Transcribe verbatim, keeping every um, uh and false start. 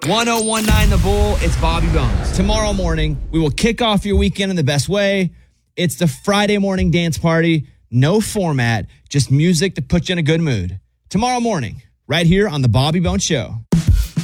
one oh one nine The Bull, it's Bobby Bones. Tomorrow morning, we will kick off your weekend in the best way. It's the Friday morning dance party. No format, just music to put you in a good mood. Tomorrow morning, right here on The Bobby Bones Show.